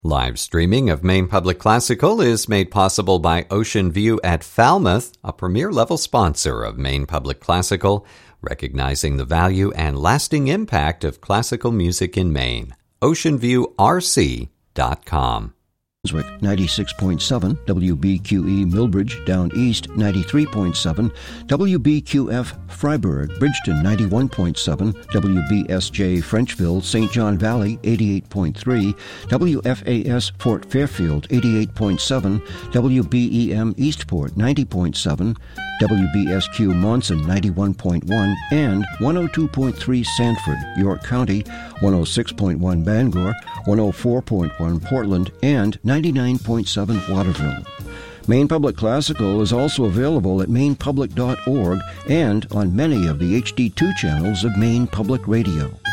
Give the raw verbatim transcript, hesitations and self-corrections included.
Live streaming of Maine Public Classical is made possible by Ocean View at Falmouth, a premier-level sponsor of Maine Public Classical, recognizing the value and lasting impact of classical music in Maine. ocean view r c dot com. ninety-six point seven, W B Q E Millbridge, Down East ninety-three point seven, W B Q F Freiburg, Bridgeton ninety-one point seven, W B S J Frenchville, Saint John Valley eighty-eight point three, W F A S Fort Fairfield eighty-eight point seven, W B E M Eastport ninety point seven, W B S Q Monson ninety-one point one, and one oh two point three Sanford, York County, one oh six point one Bangor, one oh four point one Portland, and ninety-nine point seven Waterville. Maine Public Classical is also available at maine public dot org and on many of the H D two channels of Maine Public Radio.